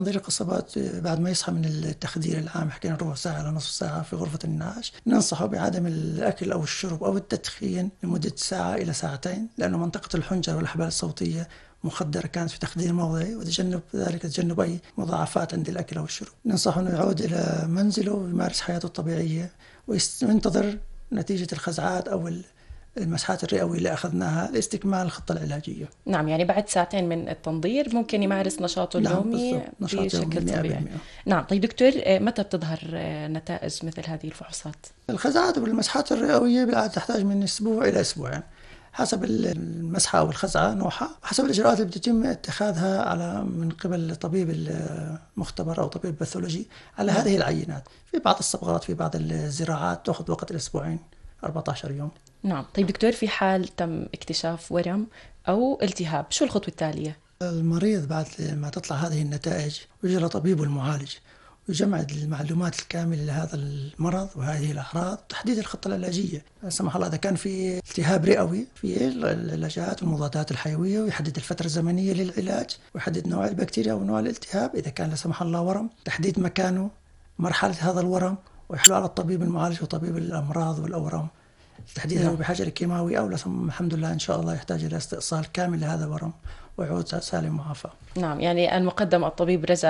تنظير القصبات بعد ما يصحى من التخدير العام، حكينا ربع ساعة إلى نصف ساعة في غرفة النعاش، ننصحه بعدم الأكل أو الشرب أو التدخين لمدة ساعة إلى ساعتين، لأنه منطقة الحنجرة والأحبال الصوتية مخدرة كانت في تخدير موضعي، وتجنب ذلك تجنب أي مضاعفات عند الأكل أو الشرب. ننصحه أنه يعود إلى منزله ويمارس حياته الطبيعية وينتظر نتيجة الخزعات أو المسحات الرئوية اللي أخذناها لاستكمال الخطة العلاجية. نعم، يعني بعد ساعتين من التنظير ممكن يمارس نشاطه نعم اليومي بالضبط، نشاط يومي بشكل طبيعي. 100%. نعم. طيب دكتور، متى بتظهر نتائج مثل هذه الفحوصات؟ الخزعات والمسحات الرئوية بالعادة تحتاج من أسبوع إلى أسبوعين حسب المسحة أو الخزعة نوعها، حسب الإجراءات اللي بتتم اتخاذها من قبل طبيب المختبر أو طبيب باثولوجي على نعم. هذه العينات. في بعض الصبغات في بعض الزراعات تأخذ وقت الأسبوعين 14 يوم. نعم. طيب دكتور، في حال تم اكتشاف ورم أو التهاب، شو الخطوة التالية؟ المريض بعد ما تطلع هذه النتائج يجرى طبيب المعالج ويجمع المعلومات الكاملة لهذا المرض وهذه الأعراض، تحديد الخطة العلاجية. لا سمح الله إذا كان في التهاب رئوي، في العلاجات والمضادات الحيوية، ويحدد الفترة الزمنية للعلاج، ويحدد نوع البكتيريا ونوع الالتهاب. إذا كان لا سمح الله ورم، تحديد مكانه، مرحلة هذا الورم، ويحلو على الطبيب المعالج وطبيب الأمراض والأورام تحديد هل نعم. بحجر كيماوي أو لا. الحمد لله إن شاء الله يحتاج إلى استئصال كامل لهذا الورم ويعود سالم معافى. نعم، يعني المقدم الطبيب رجاء